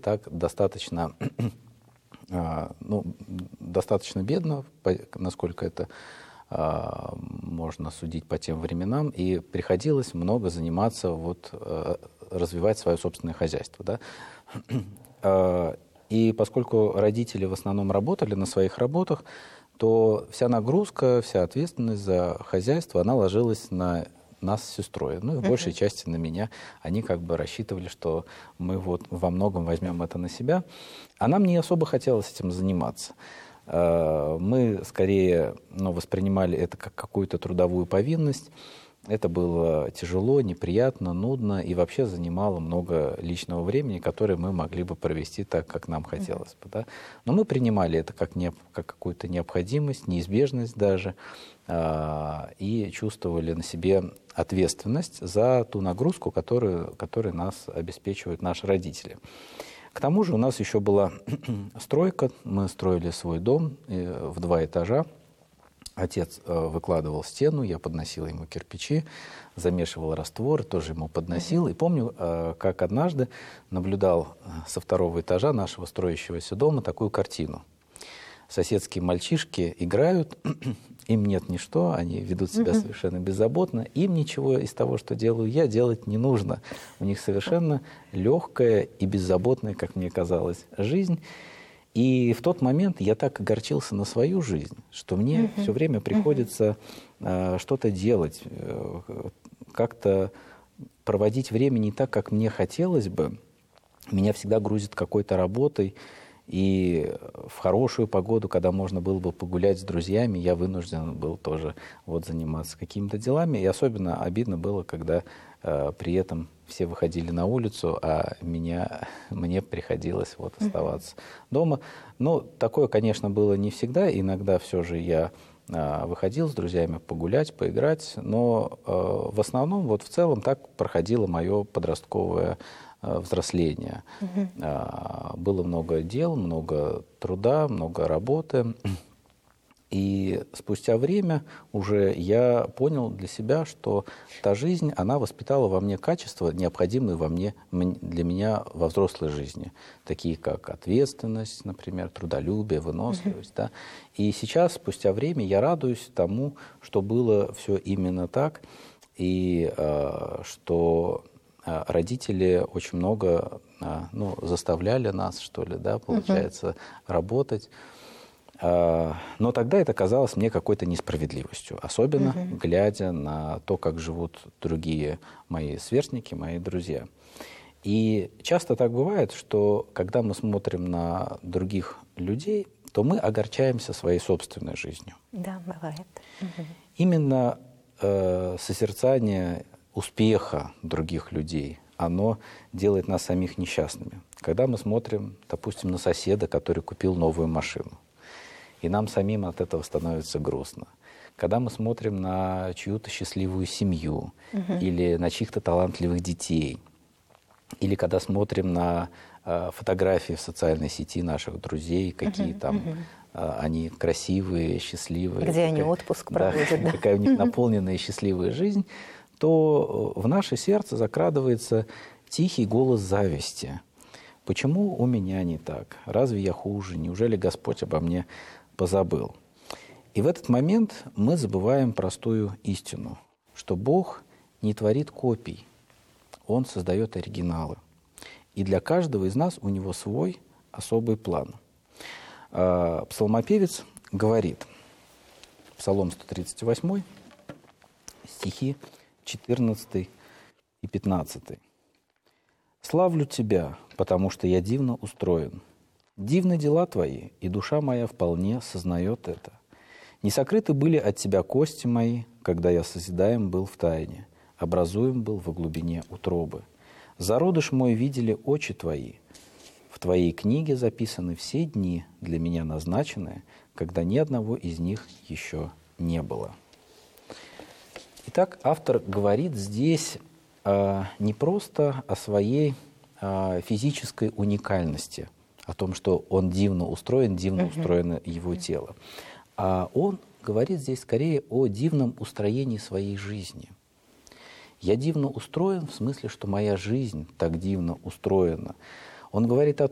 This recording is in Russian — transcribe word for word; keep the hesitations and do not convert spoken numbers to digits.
так достаточно, ну, достаточно бедно, насколько это можно судить по тем временам, и приходилось много заниматься, вот, развивать свое собственное хозяйство. Да? И поскольку родители в основном работали на своих работах, то вся нагрузка, вся ответственность за хозяйство, она ложилась на нас с сестрой, ну и в большей uh-huh. части на меня. Они как бы рассчитывали, что мы вот во многом возьмем это на себя. А нам не особо хотелось этим заниматься. Мы скорее, ну, воспринимали это как какую-то трудовую повинность. Это было тяжело, неприятно, нудно и вообще занимало много личного времени, которое мы могли бы провести так, как нам хотелось бы. Да? Но мы принимали это как, не, как какую-то необходимость, неизбежность даже, э, и чувствовали на себе ответственность за ту нагрузку, которую, которой нас обеспечивают наши родители. К тому же у нас еще была стройка, мы строили свой дом э, в два этажа. Отец э, выкладывал стену, я подносил ему кирпичи, замешивал раствор, тоже ему подносил. Mm-hmm. И помню, э, как однажды наблюдал со второго этажа нашего строящегося дома такую картину. Соседские мальчишки играют, им нет ничто, они ведут себя mm-hmm. совершенно беззаботно. Им ничего из того, что делаю я, делать не нужно. У них совершенно легкая и беззаботная, как мне казалось, жизнь. И в тот момент я так огорчился на свою жизнь, что мне uh-huh. все время приходится uh-huh. э, что-то делать, э, как-то проводить время не так, как мне хотелось бы. Меня всегда грузит какой-то работой, и в хорошую погоду, когда можно было бы погулять с друзьями, я вынужден был тоже вот, заниматься какими-то делами. И особенно обидно было, когда э, при этом все выходили на улицу, а меня, мне приходилось вот, оставаться mm-hmm. дома. Ну, такое, конечно, было не всегда. Иногда все же я э, выходил с друзьями погулять, поиграть. Но э, в основном, вот в целом, так проходило мое подростковое э, взросление. Mm-hmm. Э, было много дел, много труда, много работы. И спустя время уже я понял для себя, что та жизнь, она воспитала во мне качества, необходимые во мне, для меня во взрослой жизни, такие как ответственность, например, трудолюбие, выносливость. Mm-hmm. Да? И сейчас, спустя время, я радуюсь тому, что было все именно так, и э, что родители очень много э, ну, заставляли нас, что ли, да, получается, Mm-hmm. работать. Но тогда это казалось мне какой-то несправедливостью, особенно uh-huh. глядя на то, как живут другие мои сверстники, мои друзья. И часто так бывает, что когда мы смотрим на других людей, то мы огорчаемся своей собственной жизнью. Да, бывает. Uh-huh. Именно э, созерцание успеха других людей, оно делает нас самих несчастными. Когда мы смотрим, допустим, на соседа, который купил новую машину, и нам самим от этого становится грустно. Когда мы смотрим на чью-то счастливую семью, uh-huh. или на чьих-то талантливых детей, или когда смотрим на э, фотографии в социальной сети наших друзей, какие uh-huh. там uh-huh. э, они красивые, счастливые. Где какая, они отпуск да, проводят. Да. Какая у них наполненная и счастливая жизнь, то в наше сердце закрадывается тихий голос зависти. Почему у меня не так? Разве я хуже? Неужели Господь обо мне позабыл? И в этот момент мы забываем простую истину, что Бог не творит копий, Он создает оригиналы. И для каждого из нас у Него свой особый план. Псалмопевец говорит, Псалом сто тридцать восемь, стихи четырнадцатый и пятнадцатый. «Славлю Тебя, потому что я дивно устроен. Дивны дела Твои, и душа моя вполне сознает это. Не сокрыты были от Тебя кости мои, когда я созидаем был в тайне, образуем был во глубине утробы. Зародыш мой видели очи Твои. В Твоей книге записаны все дни, для меня назначенные, когда ни одного из них еще не было». Итак, автор говорит здесь э, не просто о своей э, физической уникальности, о том, что он дивно устроен, дивно uh-huh. устроено его тело. А он говорит здесь скорее о дивном устроении своей жизни. Я дивно устроен в смысле, что моя жизнь так дивно устроена. Он говорит о